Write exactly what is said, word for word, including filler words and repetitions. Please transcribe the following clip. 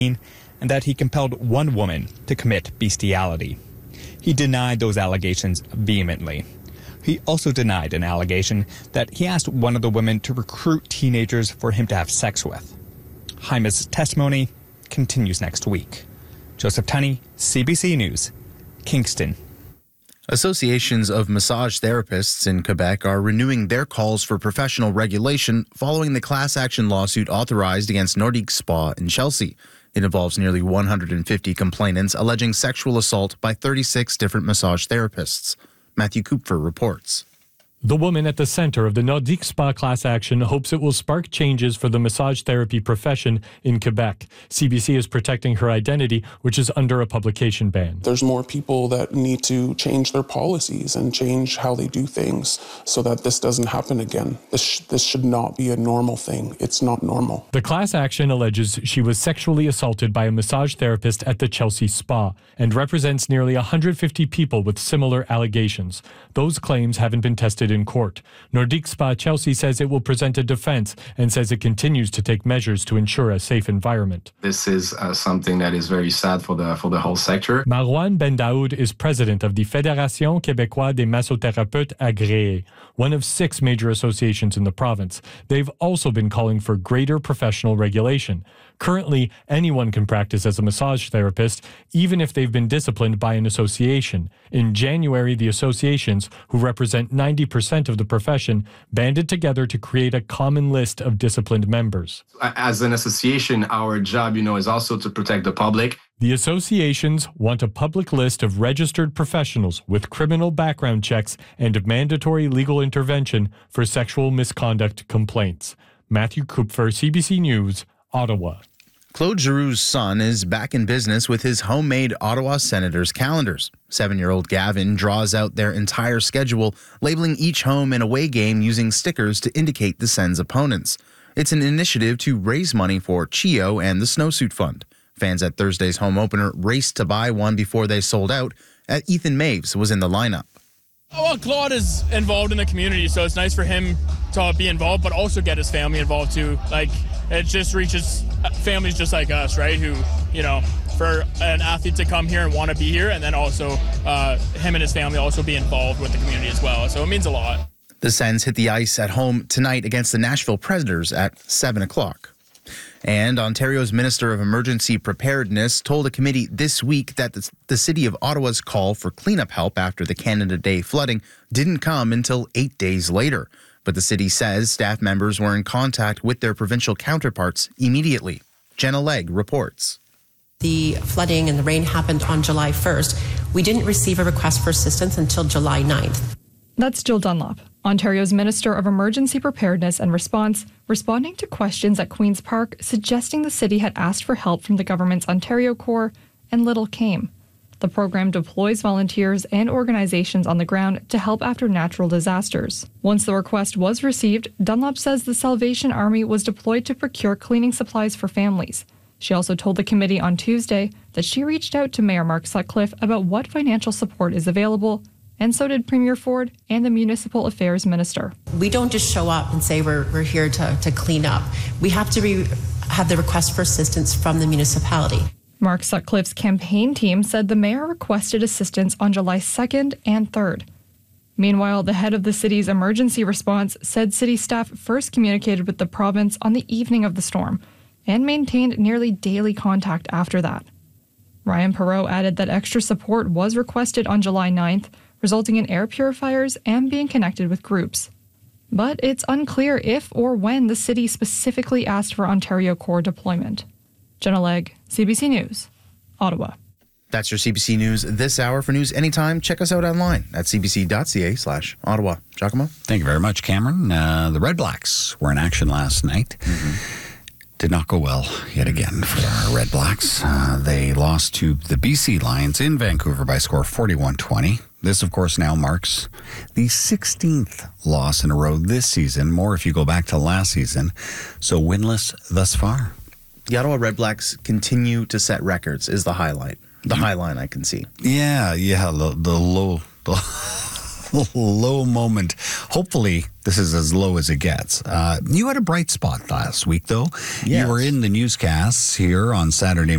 and that he compelled one woman to commit bestiality. He denied those allegations vehemently. He also denied an allegation that he asked one of the women to recruit teenagers for him to have sex with. Jaime's testimony continues next week. Joseph Tunney, C B C News, Kingston. Associations of massage therapists in Quebec are renewing their calls for professional regulation following the class action lawsuit authorized against Nordique Spa in Chelsea. It involves nearly one hundred fifty complainants alleging sexual assault by thirty-six different massage therapists. Matthew Kupfer reports. The woman at the center of the Nordique Spa class action hopes it will spark changes for the massage therapy profession in Quebec. C B C is protecting her identity, which is under a publication ban. There's more people that need to change their policies and change how they do things so that this doesn't happen again. This, sh- this should not be a normal thing. It's not normal. The class action alleges she was sexually assaulted by a massage therapist at the Chelsea Spa and represents nearly one hundred fifty people with similar allegations. Those claims haven't been tested in court. Nordique Spa Chelsea says it will present a defense and says it continues to take measures to ensure a safe environment. This is uh, something that is very sad for the for the whole sector. Marouane Bendaoud is president of the Fédération Québécoise des Massothérapeutes Agréés, one of six major associations in the province. They've also been calling for greater professional regulation. Currently, anyone can practice as a massage therapist, even if they've been disciplined by an association. In January, the associations, who represent ninety percent of the profession, banded together to create a common list of disciplined members. As an association, our job, you know, is also to protect the public. The associations want a public list of registered professionals with criminal background checks and mandatory legal intervention for sexual misconduct complaints. Matthew Kupfer, C B C News, Ottawa. Claude Giroux's son is back in business with his homemade Ottawa Senators calendars. Seven-year-old Gavin draws out their entire schedule, labeling each home and away game using stickers to indicate the Sens' opponents. It's an initiative to raise money for CHEO and the Snowsuit Fund. Fans at Thursday's home opener raced to buy one before they sold out. Ethan Maves was in the lineup. Oh, well, Claude is involved in the community, so it's nice for him to be involved, but also get his family involved too. Like, it just reaches families just like us, right? Who, you know, for an athlete to come here and want to be here, and then also uh, him and his family also be involved with the community as well. So it means a lot. The Sens hit the ice at home tonight against the Nashville Predators at seven o'clock. And Ontario's Minister of Emergency Preparedness told a committee this week that the, the city of Ottawa's call for cleanup help after the Canada Day flooding didn't come until eight days later. But the city says staff members were in contact with their provincial counterparts immediately. Jenna Legg reports. The flooding and the rain happened on July first. We didn't receive a request for assistance until July ninth. That's Jill Dunlop, Ontario's Minister of Emergency Preparedness and Response, responding to questions at Queen's Park suggesting the city had asked for help from the government's Ontario Corps, and little came. The program deploys volunteers and organizations on the ground to help after natural disasters. Once the request was received, Dunlop says the Salvation Army was deployed to procure cleaning supplies for families. She also told the committee on Tuesday that she reached out to Mayor Mark Sutcliffe about what financial support is available, and so did Premier Ford and the Municipal Affairs Minister. We don't just show up and say we're, we're here to, to clean up. We have to be, have the request for assistance from the municipality. Mark Sutcliffe's campaign team said the mayor requested assistance on July second and third. Meanwhile, the head of the city's emergency response said city staff first communicated with the province on the evening of the storm and maintained nearly daily contact after that. Ryan Perreault added that extra support was requested on July ninth, resulting in air purifiers and being connected with groups. But it's unclear if or when the city specifically asked for Ontario Corps deployment. Jenna Legg, C B C News, Ottawa. That's your C B C News this hour. For news anytime, check us out online at cbc.ca slash Ottawa. Giacomo? Thank you very much, Cameron. Uh, the Red Blacks were in action last night. Mm-hmm. Did not go well yet again for our Red Blacks. Uh, they lost to the B C Lions in Vancouver by a score of forty-one twenty. This, of course, now marks the sixteenth loss in a row this season, more if you go back to last season. So winless thus far. The Ottawa Red Blacks continue to set records is the highlight. The high line I can see. Yeah, yeah, the, the low... The low moment. Hopefully, this is as low as it gets. Uh, you had a bright spot last week, though. Yes. You were in the newscasts here on Saturday